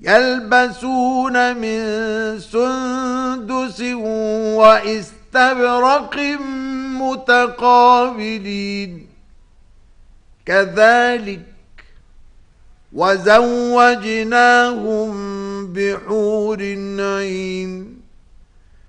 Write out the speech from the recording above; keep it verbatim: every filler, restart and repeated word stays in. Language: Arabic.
يلبسون من سندس وإستبرق متقابلين كذلك وزوجناهم بحور عين